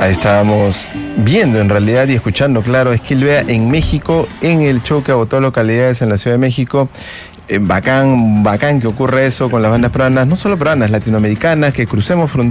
Ahí estábamos viendo en realidad y escuchando, claro, Skillbea en México, en el show que agotó localidades en la Ciudad de México. Bacán que ocurra eso con las bandas peruanas, no solo peruanas, latinoamericanas, que crucemos fronteras.